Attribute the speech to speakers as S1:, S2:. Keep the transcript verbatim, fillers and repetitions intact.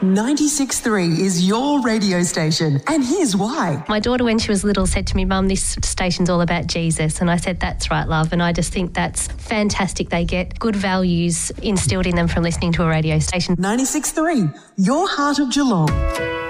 S1: ninety-six point three is your radio station, and here's why.
S2: My daughter, when she was little, said to me, Mum, this station's all about Jesus. And I said, that's right, love. And I just think that's fantastic. They get good values instilled in them from listening to a radio station.
S1: ninety-six point three, your heart of Geelong.